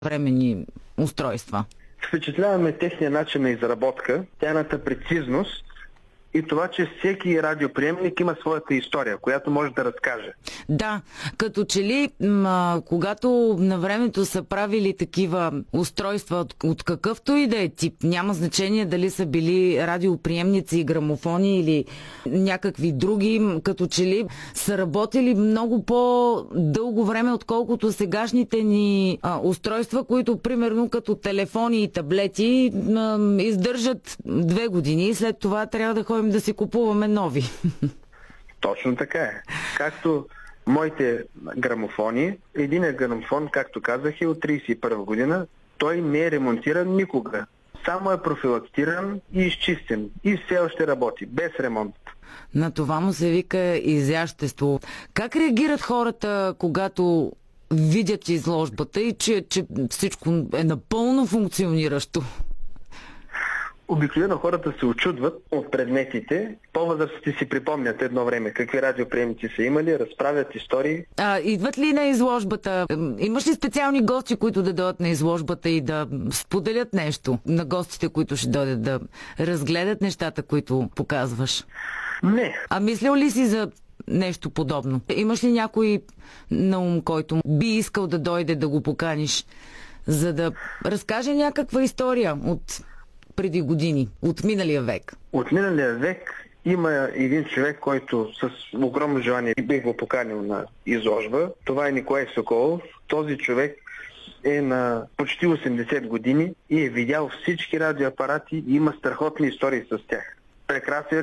временни устройства? Впечатляваме техния начин на изработка, тяхната прецизност и това, че всеки радиоприемник има своята история, която може да разкаже. Да, като че ли, когато на времето са правили такива устройства от какъвто и да е тип, няма значение дали са били радиоприемници, грамофони или някакви други, като че ли са работили много по-дълго време, отколкото сегашните ни устройства, които примерно като телефони и таблети издържат 2 години и след това трябва да ходим да си купуваме нови. Точно така е. Както моите грамофони, единият грамофон, както казах, е от 1931 година. Той не е ремонтиран никога. Само е профилактиран и изчистен. И все още работи, без ремонт. На това му се вика изящество. Как реагират хората, когато видят изложбата и че всичко е напълно функциониращо? Обикновено хората се очудват от предметите. По-възрастните си припомнят едно време какви радиоприемници са имали, разправят истории. Идват ли на изложбата? Имаш ли специални гости, които да дойдат на изложбата и да споделят нещо на гостите, които ще дойдат да разгледат нещата, които показваш? Не. Мислил ли си за нещо подобно? Имаш ли някой на ум, който би искал да дойде да го поканиш, за да разкаже някаква история от преди години, от миналия век? От миналия век има един човек, който с огромно желание бих го поканил на изложба. Това е Николай Соколов. Този човек е на почти 80 години и е видял всички радиоапарати и има страхотни истории с тях. Прекрасен